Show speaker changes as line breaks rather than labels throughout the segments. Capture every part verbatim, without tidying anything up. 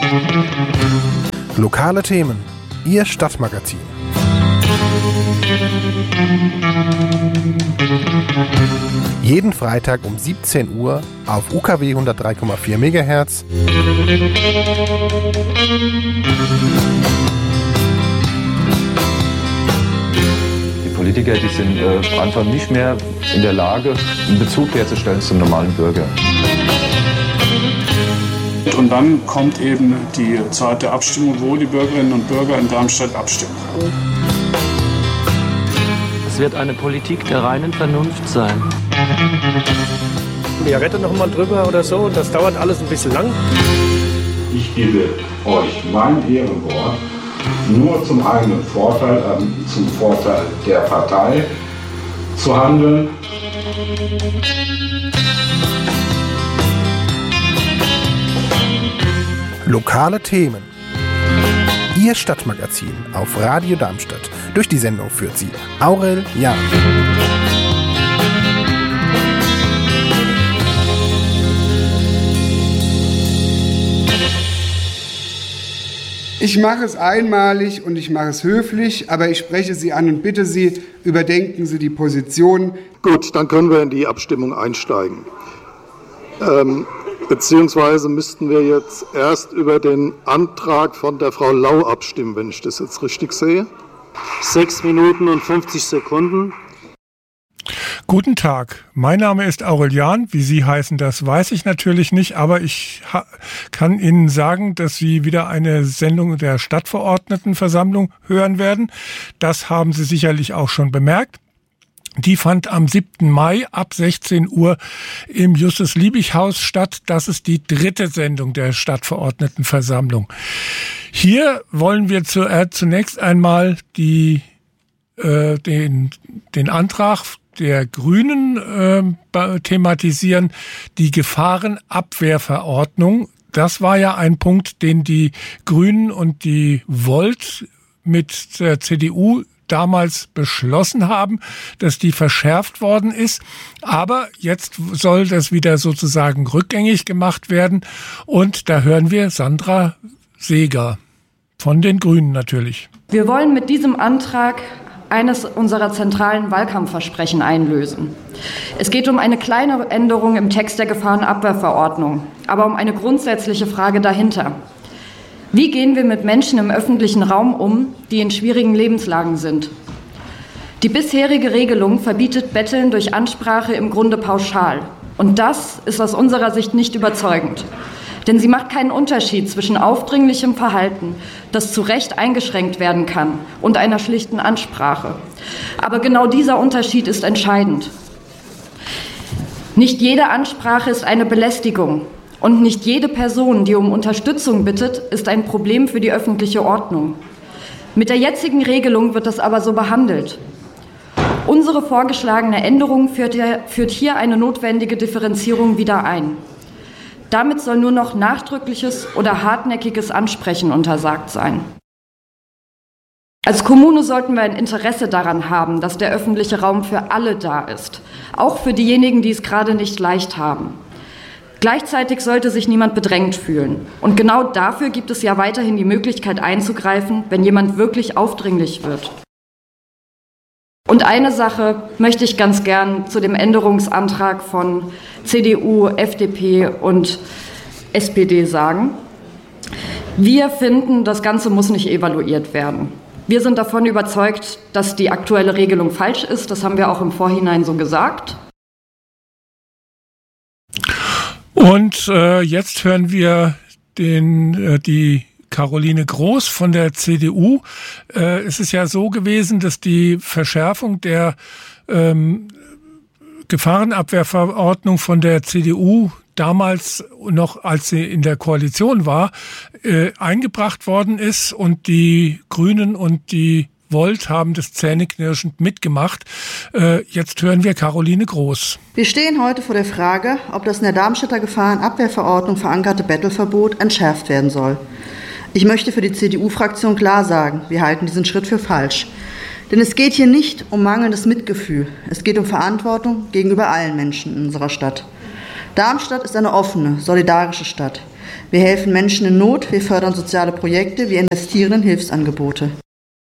Lokale Themen, Ihr Stadtmagazin. Jeden Freitag um siebzehn Uhr auf U K W hundertdrei Komma vier Megahertz.
Die Politiker, die sind äh, einfach nicht mehr in der Lage, einen Bezug herzustellen zum normalen Bürger.
Und dann kommt eben die Zeit der Abstimmung, wo die Bürgerinnen und Bürger in Darmstadt abstimmen.
Es wird eine Politik der reinen Vernunft sein.
Wir retten noch mal drüber oder so, das dauert alles ein bisschen lang.
Ich gebe euch mein Ehrenwort, nur zum eigenen Vorteil, äh, zum Vorteil der Partei zu handeln.
Lokale Themen. Ihr Stadtmagazin auf Radio Darmstadt. Durch die Sendung führt sie Aurel Jahn.
Ich mache es einmalig und ich mache es höflich, aber ich spreche Sie an und bitte Sie, überdenken Sie die Position.
Gut, dann können wir in die Abstimmung einsteigen. Ähm, beziehungsweise müssten wir jetzt erst über den Antrag von der Frau Lau abstimmen, wenn ich das jetzt richtig sehe.
Sechs Minuten und fünfzig Sekunden.
Guten Tag, mein Name ist Aurel Jahn. Wie Sie heißen, das weiß ich natürlich nicht, aber ich ha- kann Ihnen sagen, dass Sie wieder eine Sendung der Stadtverordnetenversammlung hören werden. Das haben Sie sicherlich auch schon bemerkt. Die fand am siebten Mai ab sechzehn Uhr im Justus-Liebig-Haus statt. Das ist die dritte Sendung der Stadtverordnetenversammlung. Hier wollen wir zu, äh, zunächst einmal die, äh, den, den Antrag der Grünen äh, thematisieren, die Gefahrenabwehrverordnung. Das war ja ein Punkt, den die Grünen und die Volt mit der C D U damals beschlossen haben, dass die verschärft worden ist. Aber jetzt soll das wieder sozusagen rückgängig gemacht werden. Und da hören wir Sandra Seeger von den Grünen natürlich.
Wir wollen mit diesem Antrag eines unserer zentralen Wahlkampfversprechen einlösen. Es geht um eine kleine Änderung im Text der Gefahrenabwehrverordnung, aber um eine grundsätzliche Frage dahinter. Wie gehen wir mit Menschen im öffentlichen Raum um, die in schwierigen Lebenslagen sind? Die bisherige Regelung verbietet Betteln durch Ansprache im Grunde pauschal. Und das ist aus unserer Sicht nicht überzeugend. Denn sie macht keinen Unterschied zwischen aufdringlichem Verhalten, das zu Recht eingeschränkt werden kann, und einer schlichten Ansprache. Aber genau dieser Unterschied ist entscheidend. Nicht jede Ansprache ist eine Belästigung. Und nicht jede Person, die um Unterstützung bittet, ist ein Problem für die öffentliche Ordnung. Mit der jetzigen Regelung wird das aber so behandelt. Unsere vorgeschlagene Änderung führt hier eine notwendige Differenzierung wieder ein. Damit soll nur noch nachdrückliches oder hartnäckiges Ansprechen untersagt sein. Als Kommune sollten wir ein Interesse daran haben, dass der öffentliche Raum für alle da ist, auch für diejenigen, die es gerade nicht leicht haben. Gleichzeitig sollte sich niemand bedrängt fühlen. Und genau dafür gibt es ja weiterhin die Möglichkeit einzugreifen, wenn jemand wirklich aufdringlich wird. Und eine Sache möchte ich ganz gern zu dem Änderungsantrag von C D U, F D P und S P D sagen. Wir finden, das Ganze muss nicht evaluiert werden. Wir sind davon überzeugt, dass die aktuelle Regelung falsch ist. Das haben wir auch im Vorhinein so gesagt.
Und äh, jetzt hören wir den, äh, die Caroline Groß von der C D U. Äh, es ist ja so gewesen, dass die Verschärfung der ähm, Gefahrenabwehrverordnung von der C D U damals noch, als sie in der Koalition war, äh, eingebracht worden ist und die Grünen und die Volt haben das zähneknirschend mitgemacht. Äh, jetzt hören wir Caroline Groß.
Wir stehen heute vor der Frage, ob das in der Darmstädter Gefahrenabwehrverordnung verankerte Bettelverbot entschärft werden soll. Ich möchte für die C D U-Fraktion klar sagen, wir halten diesen Schritt für falsch. Denn es geht hier nicht um mangelndes Mitgefühl. Es geht um Verantwortung gegenüber allen Menschen in unserer Stadt. Darmstadt ist eine offene, solidarische Stadt. Wir helfen Menschen in Not, wir fördern soziale Projekte, wir investieren in Hilfsangebote.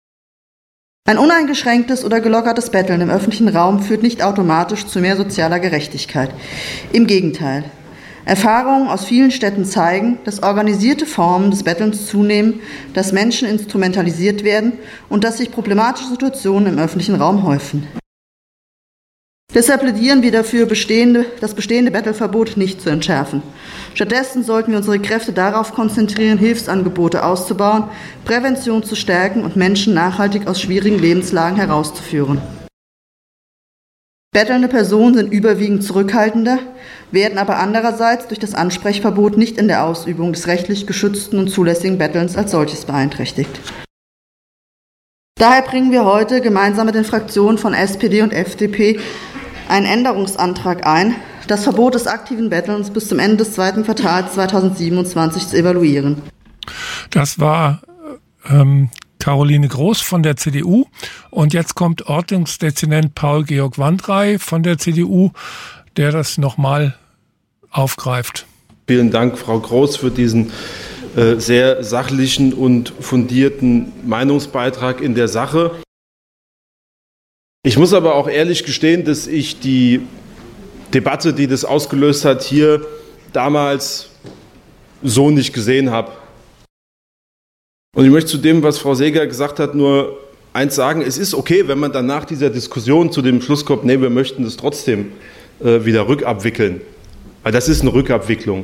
Ein uneingeschränktes oder gelockertes Betteln im öffentlichen Raum führt nicht automatisch zu mehr sozialer Gerechtigkeit. Im Gegenteil. Erfahrungen aus vielen Städten zeigen, dass organisierte Formen des Bettelns zunehmen, dass Menschen instrumentalisiert werden und dass sich problematische Situationen im öffentlichen Raum häufen. Deshalb plädieren wir dafür, bestehende, das bestehende Bettelverbot nicht zu entschärfen. Stattdessen sollten wir unsere Kräfte darauf konzentrieren, Hilfsangebote auszubauen, Prävention zu stärken und Menschen nachhaltig aus schwierigen Lebenslagen herauszuführen. Bettelnde Personen sind überwiegend zurückhaltender, werden aber andererseits durch das Ansprechverbot nicht in der Ausübung des rechtlich geschützten und zulässigen Bettelns als solches beeinträchtigt. Daher bringen wir heute gemeinsam mit den Fraktionen von S P D und F D P einen Änderungsantrag ein, das Verbot des aktiven Bettelns bis zum Ende des zweiten Quartals zweitausendsiebenundzwanzig zu evaluieren.
Das war ähm, Caroline Groß von der C D U und jetzt kommt Ordnungsdezernent Paul-Georg Wandrey von der C D U, der das nochmal aufgreift.
Vielen Dank, Frau Groß, für diesen äh, sehr sachlichen und fundierten Meinungsbeitrag in der Sache. Ich muss aber auch ehrlich gestehen, dass ich die Debatte, die das ausgelöst hat, hier damals so nicht gesehen habe. Und ich möchte zu dem, was Frau Seeger gesagt hat, nur eins sagen. Es ist okay, wenn man dann nach dieser Diskussion zu dem Schluss kommt, nee, wir möchten das trotzdem äh, wieder rückabwickeln. Weil das ist eine Rückabwicklung.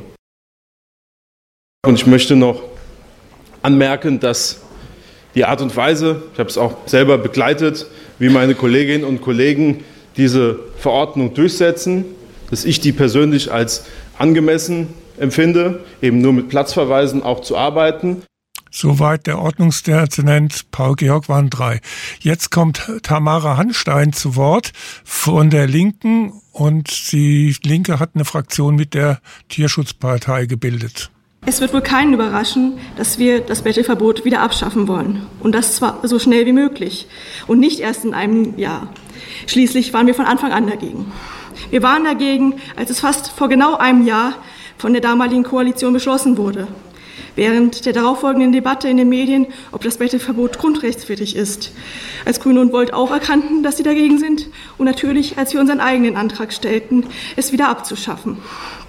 Und ich möchte noch anmerken, dass die Art und Weise, ich habe es auch selber begleitet, wie meine Kolleginnen und Kollegen diese Verordnung durchsetzen, dass ich die persönlich als angemessen empfinde, eben nur mit Platzverweisen auch zu arbeiten.
Soweit der Ordnungsdezernent Paul-Georg Wandrey. Jetzt kommt Tamara Hanstein zu Wort von der Linken und die Linke hat eine Fraktion mit der Tierschutzpartei gebildet.
Es wird wohl keinen überraschen, dass wir das Bettelverbot wieder abschaffen wollen. Und das zwar so schnell wie möglich und nicht erst in einem Jahr. Schließlich waren wir von Anfang an dagegen. Wir waren dagegen, als es fast vor genau einem Jahr von der damaligen Koalition beschlossen wurde. Während der darauffolgenden Debatte in den Medien, ob das Bettelverbot grundrechtswidrig ist. Als Grüne und Volt auch erkannten, dass sie dagegen sind. Und natürlich, als wir unseren eigenen Antrag stellten, es wieder abzuschaffen.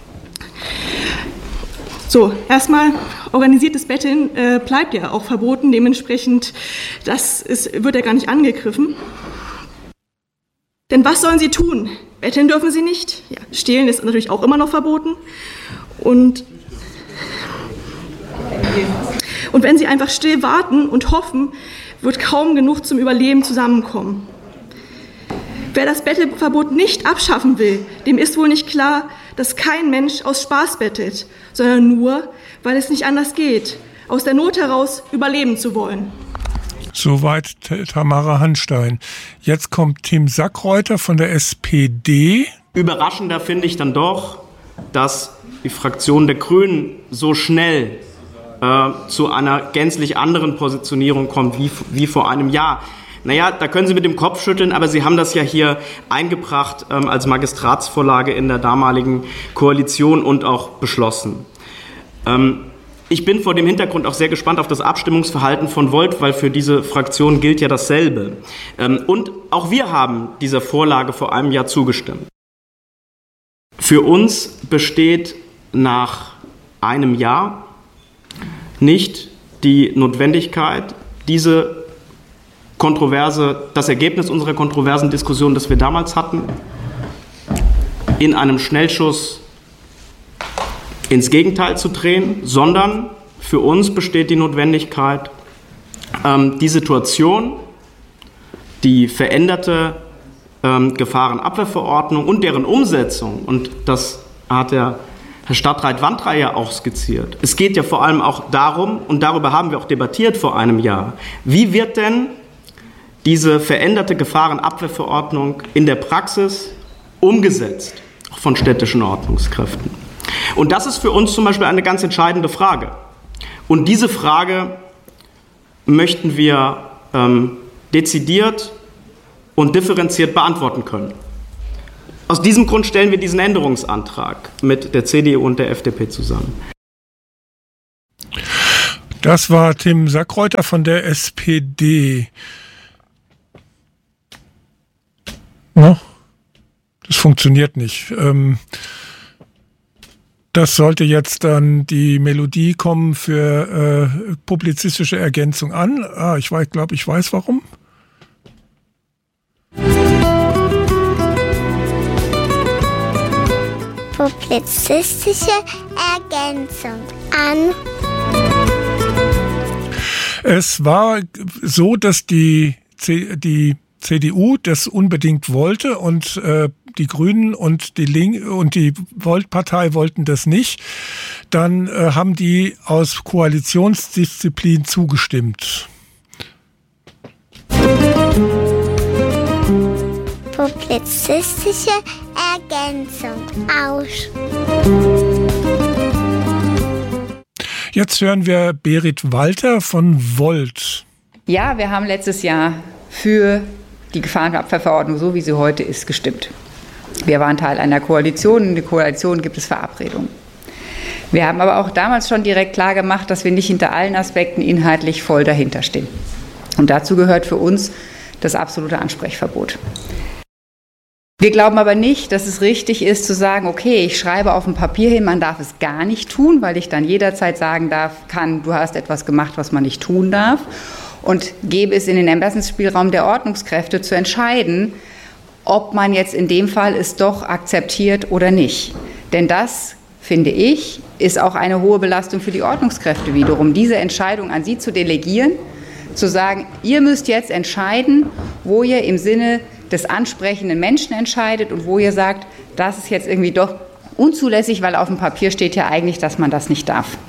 So, erstmal, organisiertes Betteln äh, bleibt ja auch verboten. Dementsprechend, das ist, wird ja gar nicht angegriffen. Denn was sollen sie tun? Betteln dürfen sie nicht. Ja, stehlen ist natürlich auch immer noch verboten. Und, und wenn sie einfach still warten und hoffen, wird kaum genug zum Überleben zusammenkommen. Wer das Bettelverbot nicht abschaffen will, dem ist wohl nicht klar, dass kein Mensch aus Spaß bettelt, sondern nur, weil es nicht anders geht, aus der Not heraus überleben zu wollen.
Soweit Tamara Hanstein. Jetzt kommt Tim Sackreuter von der S P D.
Überraschender finde ich dann doch, dass die Fraktion der Grünen so schnell äh, zu einer gänzlich anderen Positionierung kommt wie, wie vor einem Jahr. Naja, da können Sie mit dem Kopf schütteln, aber Sie haben das ja hier eingebracht ähm, als Magistratsvorlage in der damaligen Koalition und auch beschlossen. Ähm, ich bin vor dem Hintergrund auch sehr gespannt auf das Abstimmungsverhalten von Volt, weil für diese Fraktion gilt ja dasselbe. Ähm, und auch wir haben dieser Vorlage vor einem Jahr zugestimmt. Für uns besteht nach einem Jahr nicht die Notwendigkeit, diese Kontroverse, das Ergebnis unserer kontroversen Diskussion, das wir damals hatten, in einem Schnellschuss ins Gegenteil zu drehen, sondern für uns besteht die Notwendigkeit, ähm, die Situation, die veränderte ähm, Gefahrenabwehrverordnung und deren Umsetzung, und das hat der Herr Stadtrat Wandrey ja auch skizziert. Es geht ja vor allem auch darum, und darüber haben wir auch debattiert vor einem Jahr, wie wird denn diese veränderte Gefahrenabwehrverordnung in der Praxis umgesetzt, auch von städtischen Ordnungskräften. Und das ist für uns zum Beispiel eine ganz entscheidende Frage. Und diese Frage möchten wir ähm, dezidiert und differenziert beantworten können. Aus diesem Grund stellen wir diesen Änderungsantrag mit der C D U und der F D P zusammen.
Das war Tim Sackreuter von der S P D. No? Das funktioniert nicht. Ähm, das sollte jetzt dann die Melodie kommen für äh, publizistische Ergänzung an. Ah, ich weiß, glaube, ich weiß warum.
Publizistische Ergänzung an.
Es war so, dass die, C- die C D U das unbedingt wollte und äh, die Grünen und die Link- und die Volt-Partei wollten das nicht. Dann äh, haben die aus Koalitionsdisziplin zugestimmt.
Publizistische Ergänzung aus.
Jetzt hören wir Berit Walter von Volt.
Ja, wir haben letztes Jahr für die Gefahrenabwehrverordnung, so wie sie heute ist, gestimmt. Wir waren Teil einer Koalition. In der Koalition gibt es Verabredungen. Wir haben aber auch damals schon direkt klar gemacht, dass wir nicht hinter allen Aspekten inhaltlich voll dahinter stehen. Und dazu gehört für uns das absolute Ansprechverbot. Wir glauben aber nicht, dass es richtig ist zu sagen, okay, ich schreibe auf dem Papier hin, man darf es gar nicht tun, weil ich dann jederzeit sagen darf, kann, du hast etwas gemacht, was man nicht tun darf, und gebe es in den Ermessensspielraum der Ordnungskräfte zu entscheiden, ob man jetzt in dem Fall es doch akzeptiert oder nicht. Denn das, finde ich, ist auch eine hohe Belastung für die Ordnungskräfte wiederum, diese Entscheidung an sie zu delegieren, zu sagen, ihr müsst jetzt entscheiden, wo ihr im Sinne des ansprechenden Menschen entscheidet und wo ihr sagt, das ist jetzt irgendwie doch unzulässig, weil auf dem Papier steht ja eigentlich, dass man das nicht darf.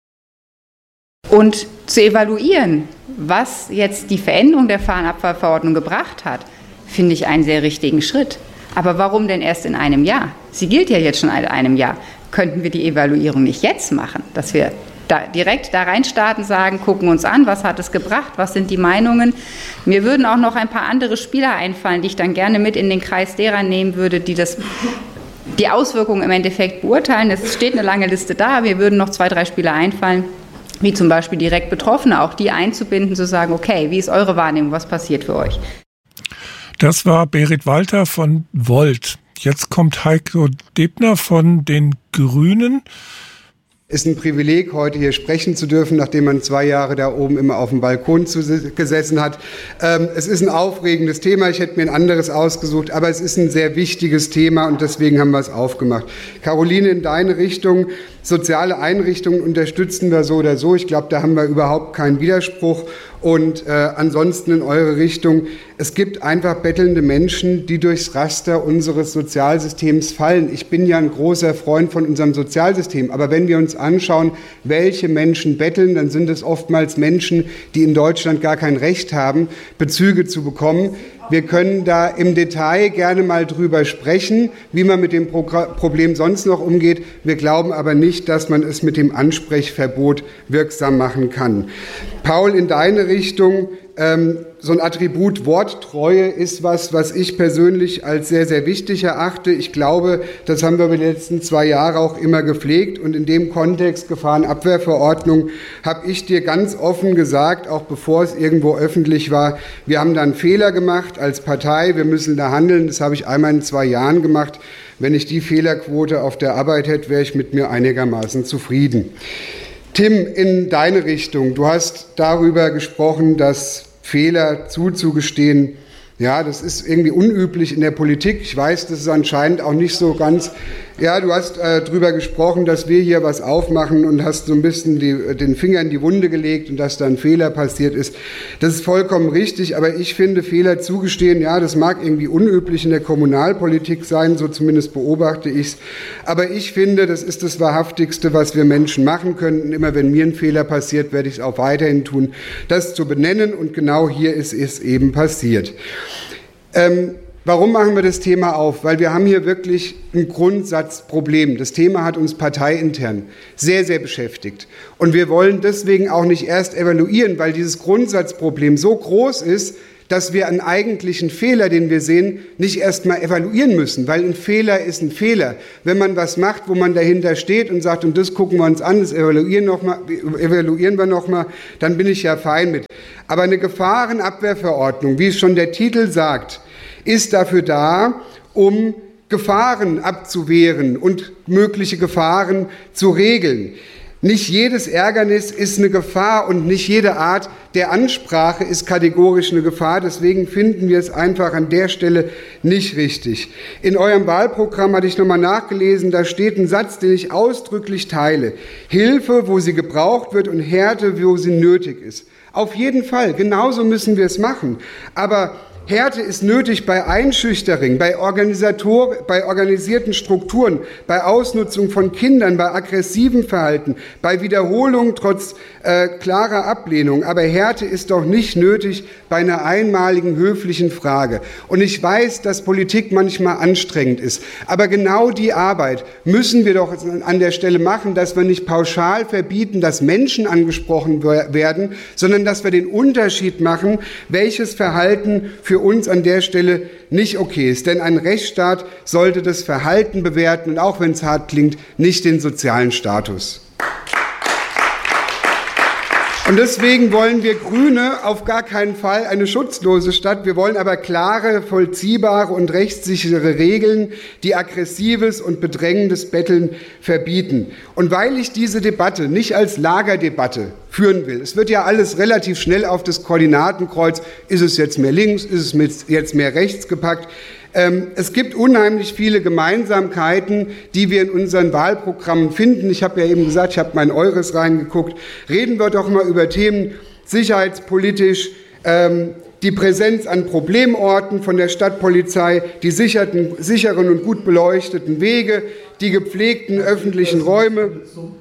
Und zu evaluieren, was jetzt die Veränderung der Gefahrenabwehrverordnung gebracht hat, finde ich einen sehr richtigen Schritt. Aber warum denn erst in einem Jahr? Sie gilt ja jetzt schon in einem Jahr. Könnten wir die Evaluierung nicht jetzt machen, dass wir da direkt da reinstarten, sagen, gucken uns an, was hat es gebracht, was sind die Meinungen. Mir würden auch noch ein paar andere Spieler einfallen, die ich dann gerne mit in den Kreis derer nehmen würde, die das, die Auswirkungen im Endeffekt beurteilen. Es steht eine lange Liste da, mir würden noch zwei, drei Spieler einfallen, wie zum Beispiel direkt Betroffene, auch die einzubinden, zu sagen, okay, wie ist eure Wahrnehmung, was passiert für euch?
Das war Berit Walter von Volt. Jetzt kommt Heiko Debner von den Grünen.
Ist ein Privileg, heute hier sprechen zu dürfen, nachdem man zwei Jahre da oben immer auf dem Balkon zu, gesessen hat. Ähm, es ist ein aufregendes Thema, ich hätte mir ein anderes ausgesucht, aber es ist ein sehr wichtiges Thema und deswegen haben wir es aufgemacht. Caroline, in deine Richtung, soziale Einrichtungen unterstützen wir so oder so. Ich glaube, da haben wir überhaupt keinen Widerspruch. Und äh, ansonsten in eure Richtung, es gibt einfach bettelnde Menschen, die durchs Raster unseres Sozialsystems fallen. Ich bin ja ein großer Freund von unserem Sozialsystem, aber wenn wir uns anschauen, welche Menschen betteln, dann sind es oftmals Menschen, die in Deutschland gar kein Recht haben, Bezüge zu bekommen. Wir können da im Detail gerne mal drüber sprechen, wie man mit dem Problem sonst noch umgeht. Wir glauben aber nicht, dass man es mit dem Ansprechverbot wirksam machen kann. Paul, in deine Richtung, ähm, so ein Attribut Worttreue ist was, was ich persönlich als sehr, sehr wichtig erachte. Ich glaube, das haben wir über die letzten zwei Jahre auch immer gepflegt. Und in dem Kontext Gefahrenabwehrverordnung habe ich dir ganz offen gesagt, auch bevor es irgendwo öffentlich war, wir haben da einen Fehler gemacht als Partei, wir müssen da handeln. Das habe ich einmal in zwei Jahren gemacht. Wenn ich die Fehlerquote auf der Arbeit hätte, wäre ich mit mir einigermaßen zufrieden. Tim, in deine Richtung. Du hast darüber gesprochen, dass Fehler zuzugestehen, ja, das ist irgendwie unüblich in der Politik. Ich weiß, das ist anscheinend auch nicht so ganz. Ja, du hast äh, darüber gesprochen, dass wir hier was aufmachen und hast so ein bisschen die, den Finger in die Wunde gelegt und dass da ein Fehler passiert ist. Das ist vollkommen richtig, aber ich finde, Fehler zugestehen, ja, das mag irgendwie unüblich in der Kommunalpolitik sein, so zumindest beobachte ich es. Aber ich finde, das ist das Wahrhaftigste, was wir Menschen machen können. Und immer wenn mir ein Fehler passiert, werde ich es auch weiterhin tun, das zu benennen. Und genau hier ist es eben passiert. Ähm, Warum machen wir das Thema auf? Weil wir haben hier wirklich ein Grundsatzproblem. Das Thema hat uns parteiintern sehr, sehr beschäftigt. Und wir wollen deswegen auch nicht erst evaluieren, weil dieses Grundsatzproblem so groß ist, dass wir einen eigentlichen Fehler, den wir sehen, nicht erst mal evaluieren müssen, weil ein Fehler ist ein Fehler. Wenn man was macht, wo man dahinter steht und sagt, und das gucken wir uns an, das evaluieren, noch mal, evaluieren wir noch mal, dann bin ich ja fein mit. Aber eine Gefahrenabwehrverordnung, wie es schon der Titel sagt, ist dafür da, um Gefahren abzuwehren und mögliche Gefahren zu regeln. Nicht jedes Ärgernis ist eine Gefahr und nicht jede Art der Ansprache ist kategorisch eine Gefahr. Deswegen finden wir es einfach an der Stelle nicht richtig. In eurem Wahlprogramm hatte ich nochmal nachgelesen, da steht ein Satz, den ich ausdrücklich teile. Hilfe, wo sie gebraucht wird und Härte, wo sie nötig ist. Auf jeden Fall, genauso müssen wir es machen. Aber Härte ist nötig bei Einschüchterung, bei, Organisator, bei organisierten Strukturen, bei Ausnutzung von Kindern, bei aggressivem Verhalten, bei Wiederholung trotz äh, klarer Ablehnung. Aber Härte ist doch nicht nötig bei einer einmaligen höflichen Frage. Und ich weiß, dass Politik manchmal anstrengend ist. Aber genau die Arbeit müssen wir doch an der Stelle machen, dass wir nicht pauschal verbieten, dass Menschen angesprochen werden, sondern dass wir den Unterschied machen, welches Verhalten für uns an der Stelle nicht okay ist. Denn ein Rechtsstaat sollte das Verhalten bewerten und auch wenn es hart klingt, nicht den sozialen Status. Und deswegen wollen wir Grüne auf gar keinen Fall eine schutzlose Stadt. Wir wollen aber klare, vollziehbare und rechtssichere Regeln, die aggressives und bedrängendes Betteln verbieten. Und weil ich diese Debatte nicht als Lagerdebatte führen will, es wird ja alles relativ schnell auf das Koordinatenkreuz, ist es jetzt mehr links, ist es jetzt mehr rechts gepackt. Es gibt unheimlich viele Gemeinsamkeiten, die wir in unseren Wahlprogrammen finden. Ich habe ja eben gesagt, ich habe mal in eures reingeguckt. Reden wir doch mal über Themen sicherheitspolitisch, ähm, die Präsenz an Problemorten von der Stadtpolizei, die sicherten, sicheren und gut beleuchteten Wege, die gepflegten öffentlichen Räume.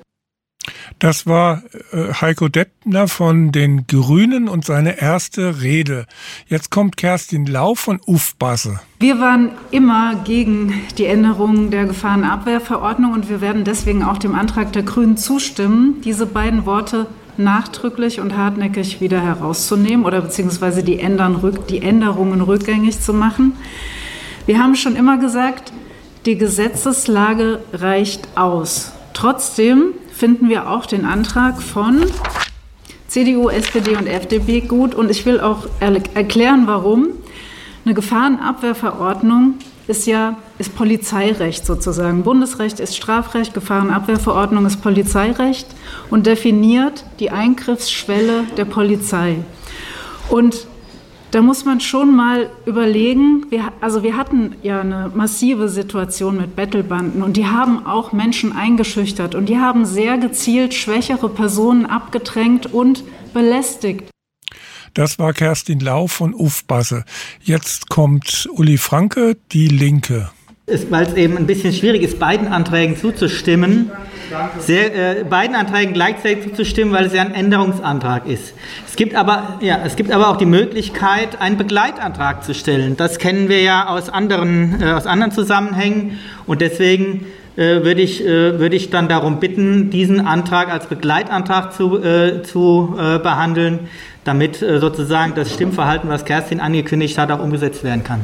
Das war äh, Heiko Dettner von den Grünen und seine erste Rede. Jetzt kommt Kerstin Lau von Ufbasse.
Wir waren immer gegen die Änderung der Gefahrenabwehrverordnung und wir werden deswegen auch dem Antrag der Grünen zustimmen, diese beiden Worte nachdrücklich und hartnäckig wieder herauszunehmen oder beziehungsweise die, Ändern, die Änderungen rückgängig zu machen. Wir haben schon immer gesagt, die Gesetzeslage reicht aus. Trotzdem finden wir auch den Antrag von C D U, S P D und F D P gut. Und ich will auch er- erklären, warum. Eine Gefahrenabwehrverordnung ist ja ist Polizeirecht sozusagen. Bundesrecht ist Strafrecht, Gefahrenabwehrverordnung ist Polizeirecht und definiert die Eingriffsschwelle der Polizei. Und da muss man schon mal überlegen, wir, also wir hatten ja eine massive Situation mit Bettelbanden und die haben auch Menschen eingeschüchtert und die haben sehr gezielt schwächere Personen abgedrängt und belästigt.
Das war Kerstin Lau von Ufbasse. Jetzt kommt Uli Franke, die Linke.
Weil es eben ein bisschen schwierig ist, beiden Anträgen zuzustimmen, sehr, äh, beiden Anträgen gleichzeitig zuzustimmen, weil es ja ein Änderungsantrag ist. Es gibt aber, ja, es gibt aber auch die Möglichkeit, einen Begleitantrag zu stellen. Das kennen wir ja aus anderen, äh, aus anderen Zusammenhängen und deswegen äh, würde ich, äh, würde ich dann darum bitten, diesen Antrag als Begleitantrag zu, äh, zu äh, behandeln, damit äh, sozusagen das Stimmverhalten, was Kerstin angekündigt hat, auch umgesetzt werden kann.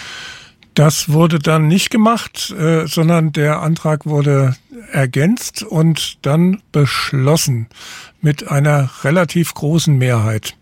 Das wurde dann nicht gemacht, äh, sondern der Antrag wurde ergänzt und dann beschlossen mit einer relativ großen Mehrheit.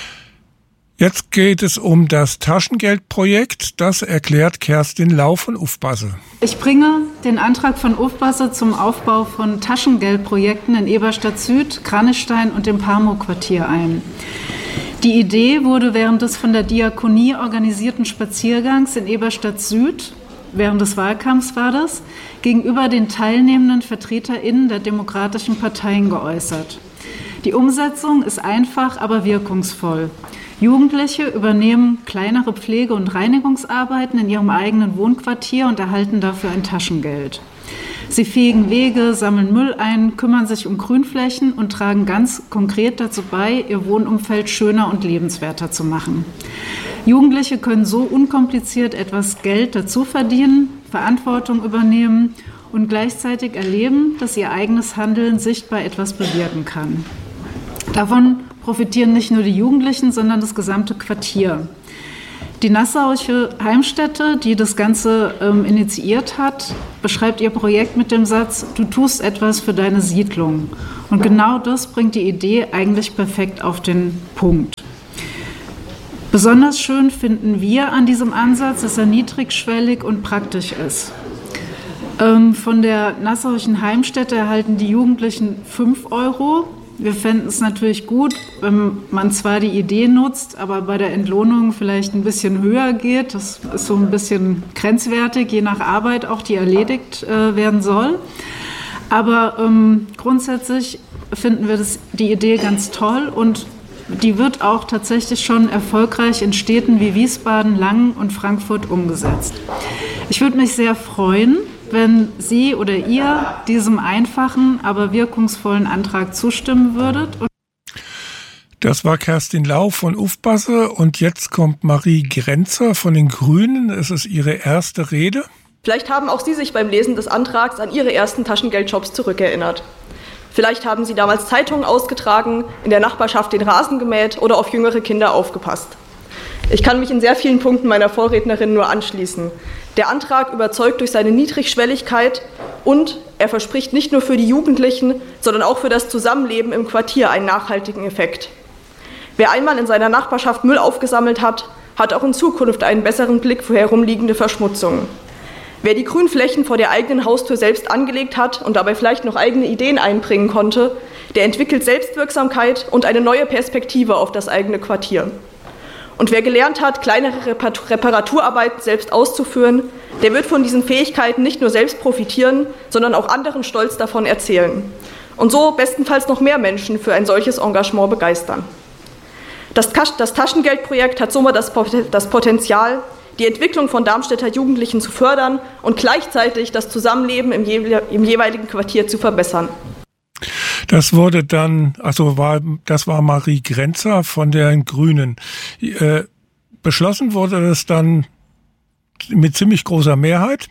Jetzt geht es um das Taschengeldprojekt. Das erklärt Kerstin Lau von Ufbasse.
Ich bringe den Antrag von Ufbasse zum Aufbau von Taschengeldprojekten in Eberstadt Süd, Krannestein und dem Parmo-Quartier ein. Die Idee wurde während des von der Diakonie organisierten Spaziergangs in Eberstadt Süd, während des Wahlkampfs war das, gegenüber den teilnehmenden VertreterInnen der demokratischen Parteien geäußert. Die Umsetzung ist einfach, aber wirkungsvoll. Jugendliche übernehmen kleinere Pflege- und Reinigungsarbeiten in ihrem eigenen Wohnquartier und erhalten dafür ein Taschengeld. Sie fegen Wege, sammeln Müll ein, kümmern sich um Grünflächen und tragen ganz konkret dazu bei, ihr Wohnumfeld schöner und lebenswerter zu machen. Jugendliche können so unkompliziert etwas Geld dazu verdienen, Verantwortung übernehmen und gleichzeitig erleben, dass ihr eigenes Handeln sichtbar etwas bewirken kann. Davon profitieren nicht nur die Jugendlichen, sondern das gesamte Quartier. Die Nassauische Heimstätte, die das Ganze ähm, initiiert hat, beschreibt ihr Projekt mit dem Satz, du tust etwas für deine Siedlung. Und genau das bringt die Idee eigentlich perfekt auf den Punkt. Besonders schön finden wir an diesem Ansatz, dass er niedrigschwellig und praktisch ist. Ähm, von der Nassauischen Heimstätte erhalten die Jugendlichen fünf Euro. Wir fänden es natürlich gut, wenn man zwar die Idee nutzt, aber bei der Entlohnung vielleicht ein bisschen höher geht. Das ist so ein bisschen grenzwertig, je nach Arbeit auch, die erledigt äh, werden soll. Aber ähm, grundsätzlich finden wir das, die Idee ganz toll und die wird auch tatsächlich schon erfolgreich in Städten wie Wiesbaden, Langen und Frankfurt umgesetzt. Ich würde mich sehr freuen, wenn Sie oder ihr diesem einfachen, aber wirkungsvollen Antrag zustimmen würdet.
Das war Kerstin Lau von Ufbasse und jetzt kommt Marie Grenzer von den Grünen. Es ist ihre erste Rede.
Vielleicht haben auch Sie sich beim Lesen des Antrags an Ihre ersten Taschengeldjobs zurückerinnert. Vielleicht haben Sie damals Zeitungen ausgetragen, in der Nachbarschaft den Rasen gemäht oder auf jüngere Kinder aufgepasst. Ich kann mich in sehr vielen Punkten meiner Vorrednerin nur anschließen. Der Antrag überzeugt durch seine Niedrigschwelligkeit und er verspricht nicht nur für die Jugendlichen, sondern auch für das Zusammenleben im Quartier einen nachhaltigen Effekt. Wer einmal in seiner Nachbarschaft Müll aufgesammelt hat, hat auch in Zukunft einen besseren Blick für herumliegende Verschmutzungen. Wer die Grünflächen vor der eigenen Haustür selbst angelegt hat und dabei vielleicht noch eigene Ideen einbringen konnte, der entwickelt Selbstwirksamkeit und eine neue Perspektive auf das eigene Quartier. Und wer gelernt hat, kleinere Reparaturarbeiten selbst auszuführen, der wird von diesen Fähigkeiten nicht nur selbst profitieren, sondern auch anderen stolz davon erzählen. Und so bestenfalls noch mehr Menschen für ein solches Engagement begeistern. Das, das Taschengeldprojekt hat somit das, das Potenzial, die Entwicklung von Darmstädter Jugendlichen zu fördern und gleichzeitig das Zusammenleben im, je, im jeweiligen Quartier zu verbessern.
Das wurde dann, also war, das war Marie Grenzer von den Grünen. Äh, beschlossen wurde das dann mit ziemlich großer Mehrheit.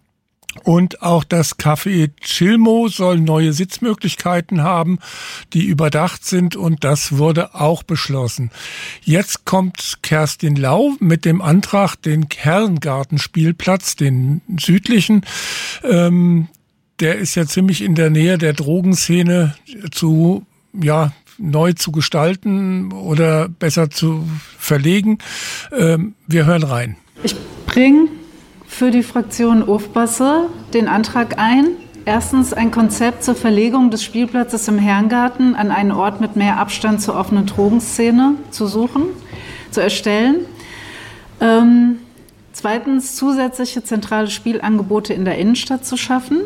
Und auch das Café Chilmo soll neue Sitzmöglichkeiten haben, die überdacht sind, und das wurde auch beschlossen. Jetzt kommt Kerstin Lau mit dem Antrag, den Herrengartenspielplatz, den südlichen, ähm, der ist ja ziemlich in der Nähe der Drogenszene zu, ja, neu zu gestalten oder besser zu verlegen. Ähm, wir hören rein.
Ich bringe für die Fraktion Ufbasse den Antrag ein, erstens ein Konzept zur Verlegung des Spielplatzes im Herrengarten an einen Ort mit mehr Abstand zur offenen Drogenszene zu suchen, zu erstellen. Ähm, zweitens zusätzliche zentrale Spielangebote in der Innenstadt zu schaffen.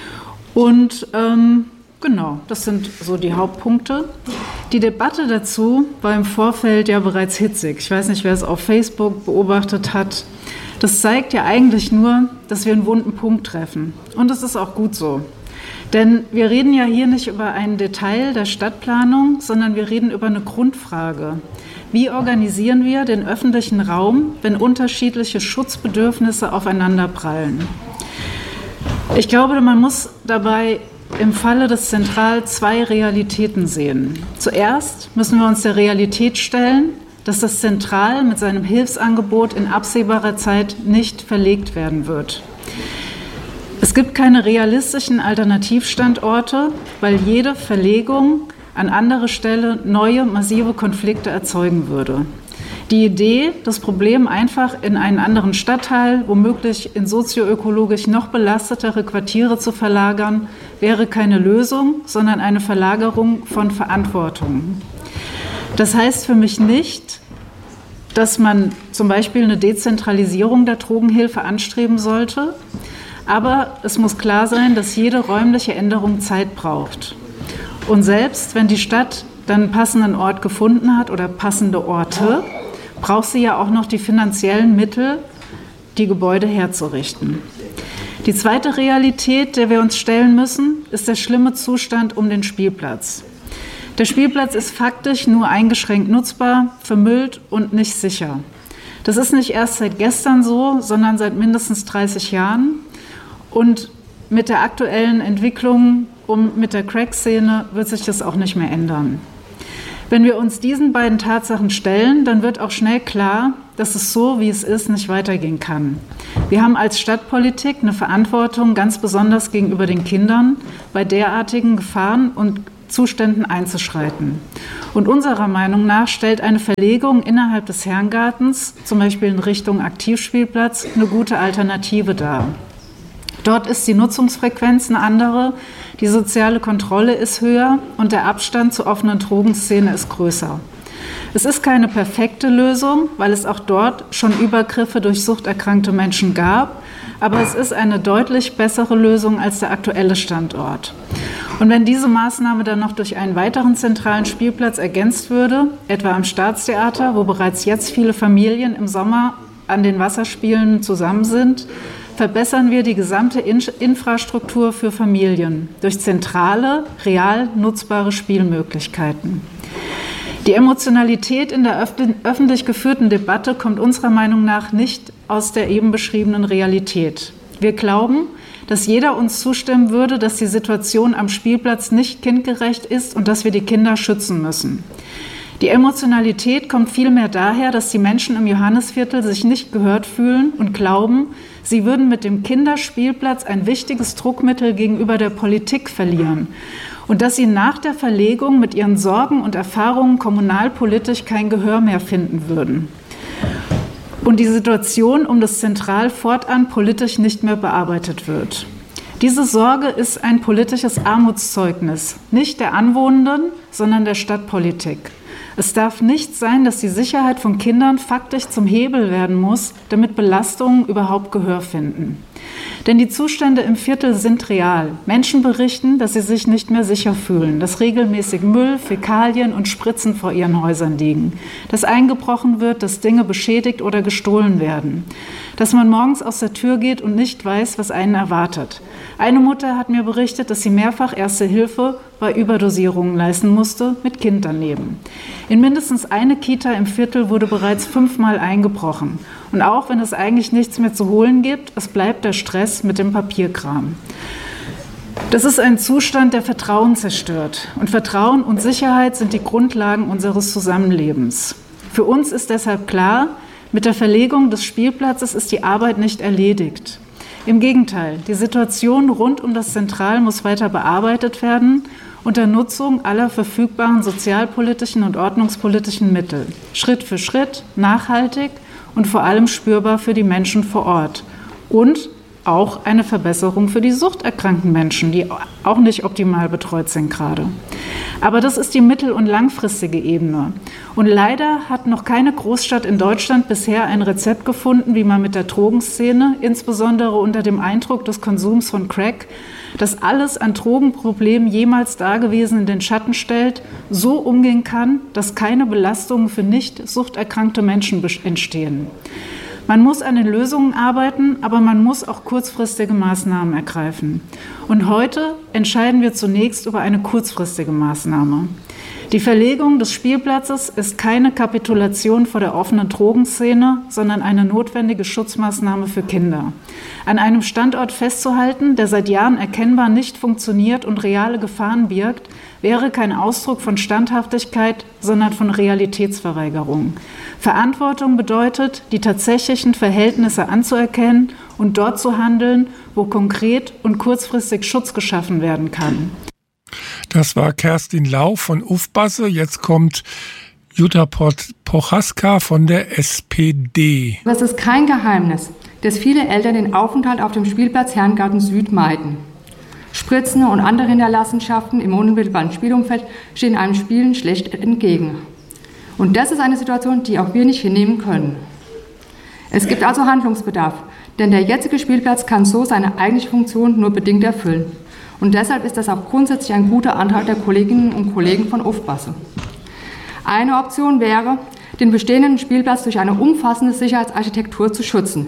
Und ähm, genau, das sind so die Hauptpunkte. Die Debatte dazu war im Vorfeld ja bereits hitzig. Ich weiß nicht, wer es auf Facebook beobachtet hat. Das zeigt ja eigentlich nur, dass wir einen wunden Punkt treffen. Und das ist auch gut so. Denn wir reden ja hier nicht über ein Detail der Stadtplanung, sondern wir reden über eine Grundfrage. Wie organisieren wir den öffentlichen Raum, wenn unterschiedliche Schutzbedürfnisse aufeinanderprallen? Ich glaube, man muss dabei im Falle des Zentral zwei Realitäten sehen. Zuerst müssen wir uns der Realität stellen, dass das Zentral mit seinem Hilfsangebot in absehbarer Zeit nicht verlegt werden wird. Es gibt keine realistischen Alternativstandorte, weil jede Verlegung an andere Stelle neue, massive Konflikte erzeugen würde. Die Idee, das Problem einfach in einen anderen Stadtteil, womöglich in sozioökologisch noch belastetere Quartiere zu verlagern, wäre keine Lösung, sondern eine Verlagerung von Verantwortung. Das heißt für mich nicht, dass man zum Beispiel eine Dezentralisierung der Drogenhilfe anstreben sollte, aber es muss klar sein, dass jede räumliche Änderung Zeit braucht. Und selbst wenn die Stadt dann einen passenden Ort gefunden hat oder passende Orte, braucht sie ja auch noch die finanziellen Mittel, die Gebäude herzurichten. Die zweite Realität, der wir uns stellen müssen, ist der schlimme Zustand um den Spielplatz. Der Spielplatz ist faktisch nur eingeschränkt nutzbar, vermüllt und nicht sicher. Das ist nicht erst seit gestern so, sondern seit mindestens dreißig Jahren. Und mit der aktuellen Entwicklung um, mit der Crack-Szene wird sich das auch nicht mehr ändern. Wenn wir uns diesen beiden Tatsachen stellen, dann wird auch schnell klar, dass es so, wie es ist, nicht weitergehen kann. Wir haben als Stadtpolitik eine Verantwortung, ganz besonders gegenüber den Kindern, bei derartigen Gefahren und Zuständen einzuschreiten. Und unserer Meinung nach stellt eine Verlegung innerhalb des Herrengartens, zum Beispiel in Richtung Aktivspielplatz, eine gute Alternative dar. Dort ist die Nutzungsfrequenz eine andere, die soziale Kontrolle ist höher und der Abstand zur offenen Drogenszene ist größer. Es ist keine perfekte Lösung, weil es auch dort schon Übergriffe durch suchterkrankte Menschen gab, aber es ist eine deutlich bessere Lösung als der aktuelle Standort. Und wenn diese Maßnahme dann noch durch einen weiteren zentralen Spielplatz ergänzt würde, etwa am Staatstheater, wo bereits jetzt viele Familien im Sommer an den Wasserspielen zusammen sind, verbessern wir die gesamte Infrastruktur für Familien durch zentrale, real nutzbare Spielmöglichkeiten. Die Emotionalität in der öffentlich geführten Debatte kommt unserer Meinung nach nicht aus der eben beschriebenen Realität. Wir glauben, dass jeder uns zustimmen würde, dass die Situation am Spielplatz nicht kindgerecht ist und dass wir die Kinder schützen müssen. Die Emotionalität kommt vielmehr daher, dass die Menschen im Johannisviertel sich nicht gehört fühlen und glauben, sie würden mit dem Kinderspielplatz ein wichtiges Druckmittel gegenüber der Politik verlieren und dass sie nach der Verlegung mit ihren Sorgen und Erfahrungen kommunalpolitisch kein Gehör mehr finden würden und die Situation um das Zentral fortan politisch nicht mehr bearbeitet wird. Diese Sorge ist ein politisches Armutszeugnis, nicht der Anwohnenden, sondern der Stadtpolitik. Es darf nicht sein, dass die Sicherheit von Kindern faktisch zum Hebel werden muss, damit Belastungen überhaupt Gehör finden. Denn die Zustände im Viertel sind real. Menschen berichten, dass sie sich nicht mehr sicher fühlen, dass regelmäßig Müll, Fäkalien und Spritzen vor ihren Häusern liegen, dass eingebrochen wird, dass Dinge beschädigt oder gestohlen werden, dass man morgens aus der Tür geht und nicht weiß, was einen erwartet. Eine Mutter hat mir berichtet, dass sie mehrfach Erste Hilfe bei Überdosierungen leisten musste, mit Kind daneben. In mindestens eine Kita im Viertel wurde bereits fünfmal eingebrochen. Und auch wenn es eigentlich nichts mehr zu holen gibt, es bleibt der Stress mit dem Papierkram. Das ist ein Zustand, der Vertrauen zerstört. Und Vertrauen und Sicherheit sind die Grundlagen unseres Zusammenlebens. Für uns ist deshalb klar, mit der Verlegung des Spielplatzes ist die Arbeit nicht erledigt. Im Gegenteil, die Situation rund um das Zentral muss weiter bearbeitet werden, unter Nutzung aller verfügbaren sozialpolitischen und ordnungspolitischen Mittel. Schritt für Schritt, nachhaltig und vor allem spürbar für die Menschen vor Ort. Und auch eine Verbesserung für die suchterkrankten Menschen, die auch nicht optimal betreut sind gerade. Aber das ist die mittel- und langfristige Ebene. Und leider hat noch keine Großstadt in Deutschland bisher ein Rezept gefunden, wie man mit der Drogenszene, insbesondere unter dem Eindruck des Konsums von Crack, das alles an Drogenproblemen jemals dagewesen in den Schatten stellt, so umgehen kann, dass keine Belastungen für nicht suchterkrankte Menschen entstehen. Man muss an den Lösungen arbeiten, aber man muss auch kurzfristige Maßnahmen ergreifen. Und heute entscheiden wir zunächst über eine kurzfristige Maßnahme. Die Verlegung des Spielplatzes ist keine Kapitulation vor der offenen Drogenszene, sondern eine notwendige Schutzmaßnahme für Kinder. An einem Standort festzuhalten, der seit Jahren erkennbar nicht funktioniert und reale Gefahren birgt, wäre kein Ausdruck von Standhaftigkeit, sondern von Realitätsverweigerung. Verantwortung bedeutet, die tatsächlichen Verhältnisse anzuerkennen und dort zu handeln, wo konkret und kurzfristig Schutz geschaffen werden kann.
Das war Kerstin Lau von Ufbasse. Jetzt kommt Jutta Prochaska von der S P D.
Es ist kein Geheimnis, dass viele Eltern den Aufenthalt auf dem Spielplatz Herrengarten Süd meiden. Spritzen und andere Hinterlassenschaften im unmittelbaren Spielumfeld stehen einem Spielen schlecht entgegen. Und das ist eine Situation, die auch wir nicht hinnehmen können. Es gibt also Handlungsbedarf, denn der jetzige Spielplatz kann so seine eigentliche Funktion nur bedingt erfüllen. Und deshalb ist das auch grundsätzlich ein guter Antrag der Kolleginnen und Kollegen von Ufbasse. Eine Option wäre, den bestehenden Spielplatz durch eine umfassende Sicherheitsarchitektur zu schützen.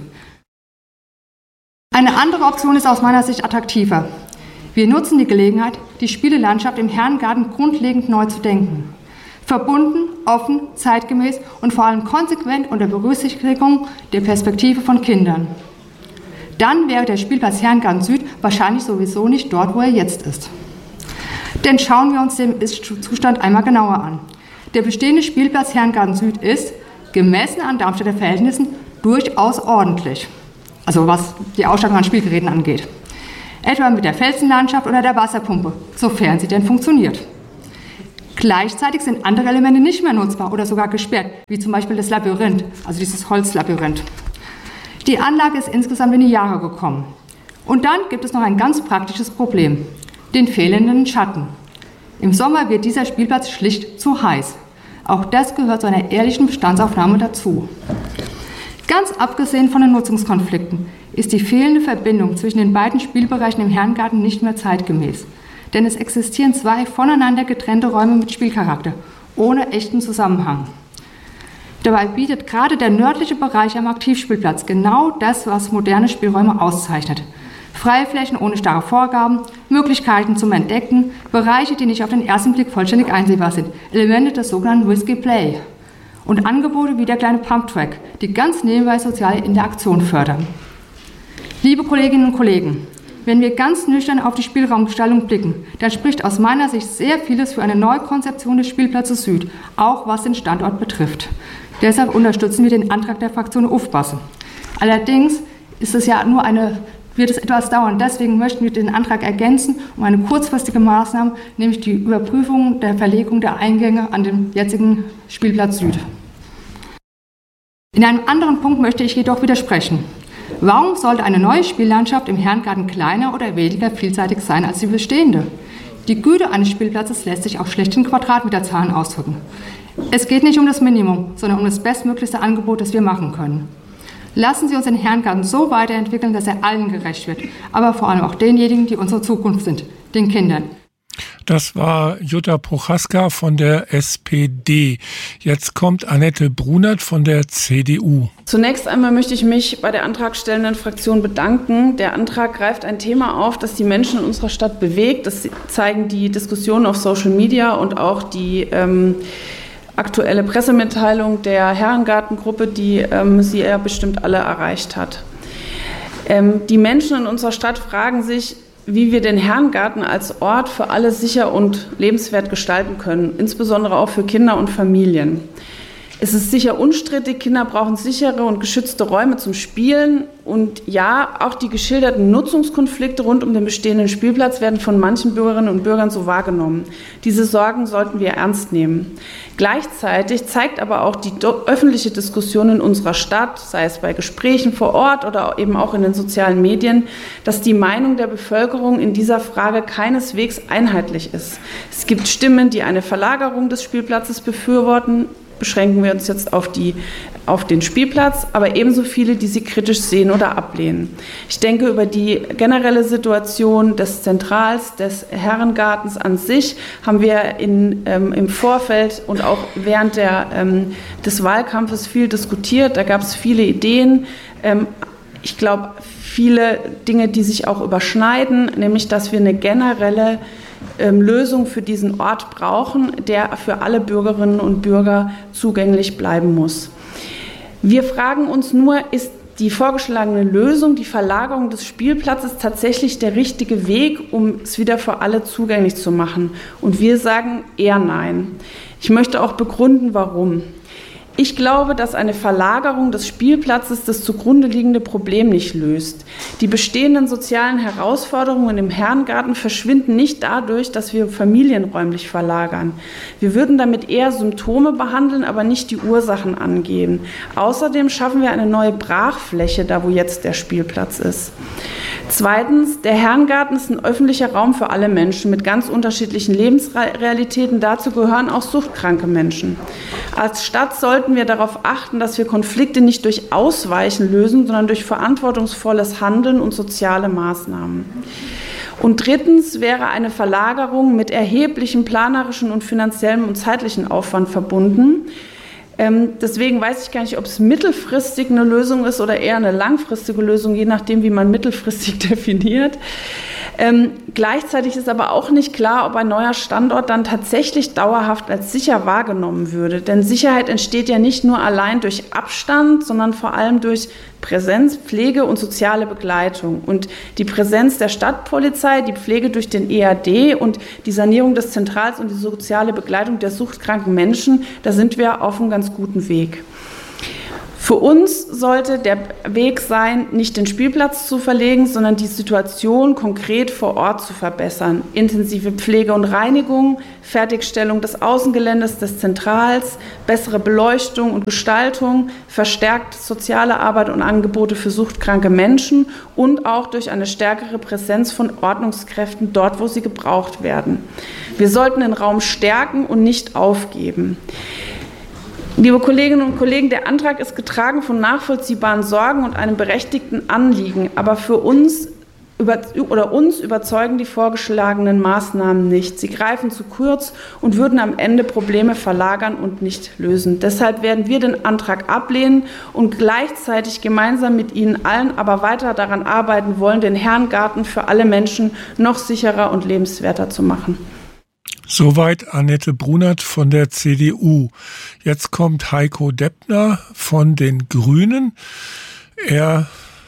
Eine andere Option ist aus meiner Sicht attraktiver. Wir nutzen die Gelegenheit, die Spielelandschaft im Herrengarten grundlegend neu zu denken. Verbunden, offen, zeitgemäß und vor allem konsequent unter Berücksichtigung der Perspektive von Kindern. Dann wäre der Spielplatz Herrengarten Süd wahrscheinlich sowieso nicht dort, wo er jetzt ist. Denn schauen wir uns den Ist-Zustand einmal genauer an. Der bestehende Spielplatz Herrengarten Süd ist, gemessen an Darmstädter Verhältnissen, durchaus ordentlich. Also was die Ausstattung an Spielgeräten angeht. Etwa mit der Felsenlandschaft oder der Wasserpumpe, sofern sie denn funktioniert. Gleichzeitig sind andere Elemente nicht mehr nutzbar oder sogar gesperrt, wie zum Beispiel das Labyrinth, also dieses Holzlabyrinth. Die Anlage ist insgesamt in die Jahre gekommen. Und dann gibt es noch ein ganz praktisches Problem, den fehlenden Schatten. Im Sommer wird dieser Spielplatz schlicht zu heiß. Auch das gehört zu einer ehrlichen Bestandsaufnahme dazu. Ganz abgesehen von den Nutzungskonflikten ist die fehlende Verbindung zwischen den beiden Spielbereichen im Herrengarten nicht mehr zeitgemäß. Denn es existieren zwei voneinander getrennte Räume mit Spielcharakter, ohne echten Zusammenhang. Dabei bietet gerade der nördliche Bereich am Aktivspielplatz genau das, was moderne Spielräume auszeichnet. Freie Flächen ohne starre Vorgaben, Möglichkeiten zum Entdecken, Bereiche, die nicht auf den ersten Blick vollständig einsehbar sind, Elemente des sogenannten Risky Play und Angebote wie der kleine Pumptrack, die ganz nebenbei soziale Interaktion fördern. Liebe Kolleginnen und Kollegen, wenn wir ganz nüchtern auf die Spielraumgestaltung blicken, dann spricht aus meiner Sicht sehr vieles für eine Neukonzeption des Spielplatzes Süd, auch was den Standort betrifft. Deshalb unterstützen wir den Antrag der Fraktion Ufbasse. Allerdings ist es ja nur eine, wird es etwas dauern. Deswegen möchten wir den Antrag ergänzen um eine kurzfristige Maßnahme, nämlich die Überprüfung der Verlegung der Eingänge an den jetzigen Spielplatz Süd. In einem anderen Punkt möchte ich jedoch widersprechen. Warum sollte eine neue Spiellandschaft im Herrengarten kleiner oder weniger vielseitig sein als die bestehende? Die Güte eines Spielplatzes lässt sich auch schlecht in Quadratmeterzahlen ausdrücken. Es geht nicht um das Minimum, sondern um das bestmöglichste Angebot, das wir machen können. Lassen Sie uns den Herrengarten so weiterentwickeln, dass er allen gerecht wird, aber vor allem auch denjenigen, die unsere Zukunft sind, den Kindern.
Das war Jutta Prochaska von der S P D. Jetzt kommt Annette Brunert von der C D U.
Zunächst einmal möchte ich mich bei der antragstellenden Fraktion bedanken. Der Antrag greift ein Thema auf, das die Menschen in unserer Stadt bewegt. Das zeigen die Diskussionen auf Social Media und auch die ähm, aktuelle Pressemitteilung der Herrengartengruppe, die ähm, Sie ja bestimmt alle erreicht hat. Ähm, die Menschen in unserer Stadt fragen sich, wie wir den Herrengarten als Ort für alle sicher und lebenswert gestalten können, insbesondere auch für Kinder und Familien. Es ist sicher unstrittig, Kinder brauchen sichere und geschützte Räume zum Spielen. Und ja, auch die geschilderten Nutzungskonflikte rund um den bestehenden Spielplatz werden von manchen Bürgerinnen und Bürgern so wahrgenommen. Diese Sorgen sollten wir ernst nehmen. Gleichzeitig zeigt aber auch die öffentliche Diskussion in unserer Stadt, sei es bei Gesprächen vor Ort oder eben auch in den sozialen Medien, dass die Meinung der Bevölkerung in dieser Frage keineswegs einheitlich ist. Es gibt Stimmen, die eine Verlagerung des Spielplatzes befürworten. Beschränken wir uns jetzt auf, die, auf den Spielplatz, aber ebenso viele, die sie kritisch sehen oder ablehnen. Ich denke, über die generelle Situation des Zentrals, des Herrengartens an sich haben wir in, ähm, im Vorfeld und auch während der, ähm, des Wahlkampfes viel diskutiert. Da gab es viele Ideen. Ähm, ich glaube, viele Dinge, die sich auch überschneiden, nämlich, dass wir eine generelle Lösung für diesen Ort brauchen, der für alle Bürgerinnen und Bürger zugänglich bleiben muss. Wir fragen uns nur, ist die vorgeschlagene Lösung, die Verlagerung des Spielplatzes tatsächlich der richtige Weg, um es wieder für alle zugänglich zu machen? Und wir sagen eher nein. Ich möchte auch begründen, warum. Ich glaube, dass eine Verlagerung des Spielplatzes das zugrunde liegende Problem nicht löst. Die bestehenden sozialen Herausforderungen im Herrengarten verschwinden nicht dadurch, dass wir Familien räumlich verlagern. Wir würden damit eher Symptome behandeln, aber nicht die Ursachen angehen. Außerdem schaffen wir eine neue Brachfläche, da wo jetzt der Spielplatz ist. Zweitens, der Herrengarten ist ein öffentlicher Raum für alle Menschen mit ganz unterschiedlichen Lebensrealitäten. Dazu gehören auch suchtkranke Menschen. Als Stadt sollten wir darauf achten, dass wir Konflikte nicht durch Ausweichen lösen, sondern durch verantwortungsvolles Handeln und soziale Maßnahmen. Und drittens wäre eine Verlagerung mit erheblichem planerischen und finanziellem und zeitlichen Aufwand verbunden. Ähm, deswegen weiß ich gar nicht, ob es mittelfristig eine Lösung ist oder eher eine langfristige Lösung, je nachdem, wie man mittelfristig definiert. Ähm, gleichzeitig ist aber auch nicht klar, ob ein neuer Standort dann tatsächlich dauerhaft als sicher wahrgenommen würde. Denn Sicherheit entsteht ja nicht nur allein durch Abstand, sondern vor allem durch Präsenz, Pflege und soziale Begleitung. Und die Präsenz der Stadtpolizei, die Pflege durch den E A D und die Sanierung des Zentrals und die soziale Begleitung der suchtkranken Menschen, da sind wir auf einem ganz guten Weg. Für uns sollte der Weg sein, nicht den Spielplatz zu verlegen, sondern die Situation konkret vor Ort zu verbessern. Intensive Pflege und Reinigung, Fertigstellung des Außengeländes des Zentrals, bessere Beleuchtung und Gestaltung, verstärkt soziale Arbeit und Angebote für suchtkranke Menschen und auch durch eine stärkere Präsenz von Ordnungskräften dort, wo sie gebraucht werden. Wir sollten den Raum stärken und nicht aufgeben. Liebe Kolleginnen und Kollegen, der Antrag ist getragen von nachvollziehbaren Sorgen und einem berechtigten Anliegen, aber für uns über, oder uns überzeugen die vorgeschlagenen Maßnahmen nicht. Sie greifen zu kurz und würden am Ende Probleme verlagern und nicht lösen. Deshalb werden wir den Antrag ablehnen und gleichzeitig gemeinsam mit Ihnen allen aber weiter daran arbeiten wollen, den Herrengarten für alle Menschen noch sicherer und lebenswerter zu machen.
Soweit Annette Brunert von der C D U. Jetzt kommt Heiko Deppner von den Grünen. Er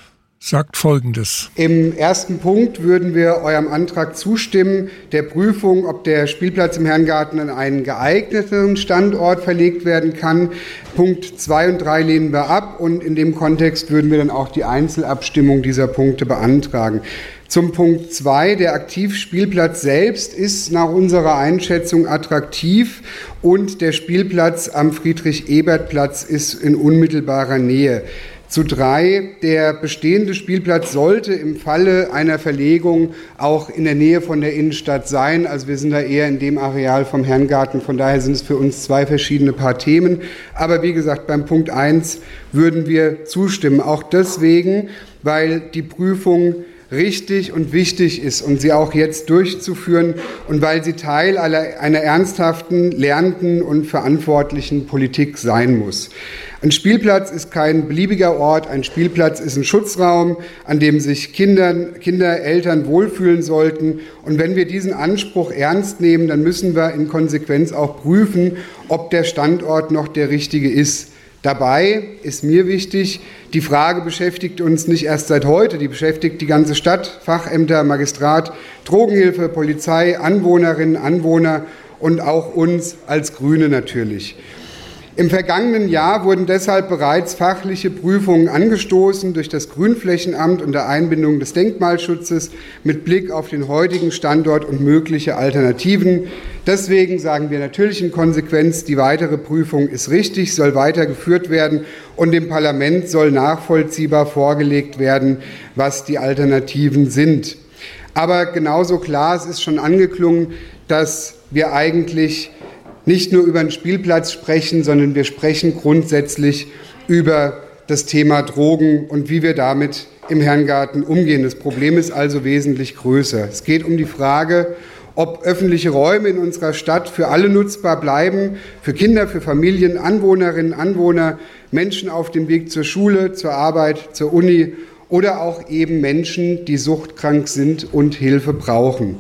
sagt Folgendes.
Im ersten Punkt würden wir eurem Antrag zustimmen, der Prüfung, ob der Spielplatz im Herrengarten an einen geeigneten Standort verlegt werden kann. Punkt zwei und drei lehnen wir ab und in dem Kontext würden wir dann auch die Einzelabstimmung dieser Punkte beantragen. Zum Punkt zwei, der Aktivspielplatz selbst ist nach unserer Einschätzung attraktiv und der Spielplatz am Friedrich-Ebert-Platz ist in unmittelbarer Nähe. Zu drei, der bestehende Spielplatz sollte im Falle einer Verlegung auch in der Nähe von der Innenstadt sein. Also wir sind da eher in dem Areal vom Herrengarten. Von daher sind es für uns zwei verschiedene Paar Themen. Aber wie gesagt, beim Punkt eins würden wir zustimmen. Auch deswegen, weil die Prüfung richtig und wichtig ist und sie auch jetzt durchzuführen und weil sie Teil aller, einer ernsthaften, lernenden und verantwortlichen Politik sein muss. Ein Spielplatz ist kein beliebiger Ort, ein Spielplatz ist ein Schutzraum, an dem sich Kinder, Kinder, Eltern wohlfühlen sollten. Und wenn wir diesen Anspruch ernst nehmen, dann müssen wir in Konsequenz auch prüfen, ob der Standort noch der richtige ist. Dabei ist mir wichtig, die Frage beschäftigt uns nicht erst seit heute, die beschäftigt die ganze Stadt, Fachämter, Magistrat, Drogenhilfe, Polizei, Anwohnerinnen, Anwohner und auch uns als Grüne natürlich. Im vergangenen Jahr wurden deshalb bereits fachliche Prüfungen angestoßen durch das Grünflächenamt unter Einbindung des Denkmalschutzes mit Blick auf den heutigen Standort und mögliche Alternativen. Deswegen sagen wir natürlich in Konsequenz, die weitere Prüfung ist richtig, soll weitergeführt werden und dem Parlament soll nachvollziehbar vorgelegt werden, was die Alternativen sind. Aber genauso klar, es ist schon angeklungen, dass wir eigentlich nicht nur über den Spielplatz sprechen, sondern wir sprechen grundsätzlich über das Thema Drogen und wie wir damit im Herrengarten umgehen. Das Problem ist also wesentlich größer. Es geht um die Frage, ob öffentliche Räume in unserer Stadt für alle nutzbar bleiben, für Kinder, für Familien, Anwohnerinnen, Anwohner, Menschen auf dem Weg zur Schule, zur Arbeit, zur Uni oder auch eben Menschen, die suchtkrank sind und Hilfe brauchen.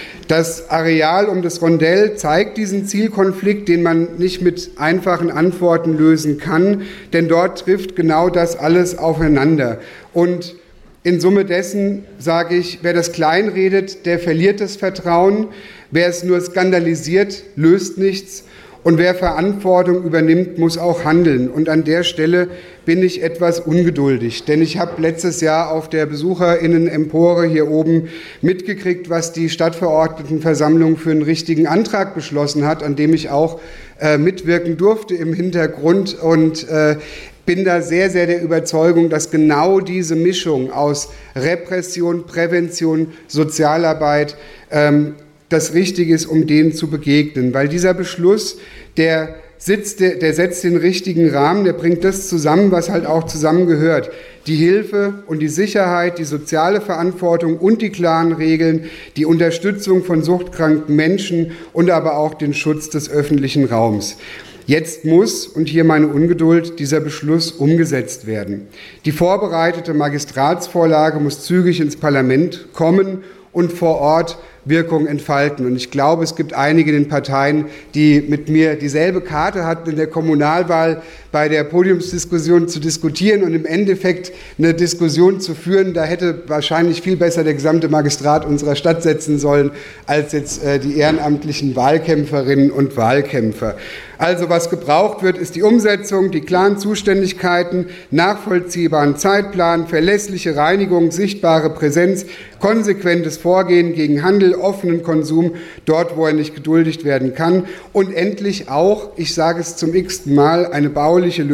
Das Areal um das Rondell zeigt diesen Zielkonflikt, den man nicht mit einfachen Antworten lösen kann, denn dort trifft genau das alles aufeinander. Und in Summe dessen sage ich, wer das kleinredet, der verliert das Vertrauen, wer es nur skandalisiert, löst nichts. Und wer Verantwortung übernimmt, muss auch handeln. Und an der Stelle bin ich etwas ungeduldig. Denn ich habe letztes Jahr auf der BesucherInnen-Empore hier oben mitgekriegt, was die Stadtverordnetenversammlung für einen richtigen Antrag beschlossen hat, an dem ich auch äh, mitwirken durfte im Hintergrund. Und äh, bin da sehr, sehr der Überzeugung, dass genau diese Mischung aus Repression, Prävention, Sozialarbeit ähm, das Richtige ist, um denen zu begegnen. Weil dieser Beschluss, der, sitzt, der, der setzt den richtigen Rahmen, der bringt das zusammen, was halt auch zusammengehört. Die Hilfe und die Sicherheit, die soziale Verantwortung und die klaren Regeln, die Unterstützung von suchtkranken Menschen und aber auch den Schutz des öffentlichen Raums. Jetzt muss, und hier meine Ungeduld, dieser Beschluss umgesetzt werden. Die vorbereitete Magistratsvorlage muss zügig ins Parlament kommen und vor Ort Wirkung entfalten. Und ich glaube, es gibt einige in den Parteien, die mit mir dieselbe Karte hatten, in der Kommunalwahl bei der Podiumsdiskussion zu diskutieren und im Endeffekt eine Diskussion zu führen. Da hätte wahrscheinlich viel besser der gesamte Magistrat unserer Stadt setzen sollen, als jetzt äh, die ehrenamtlichen Wahlkämpferinnen und Wahlkämpfer. Also was gebraucht wird, ist die Umsetzung, die klaren Zuständigkeiten, nachvollziehbaren Zeitplan, verlässliche Reinigung, sichtbare Präsenz, konsequentes Vorgehen gegen Handel, offenen Konsum, dort, wo er nicht geduldigt werden kann und endlich auch, ich sage es zum x-ten Mal, eine bauliche Lösung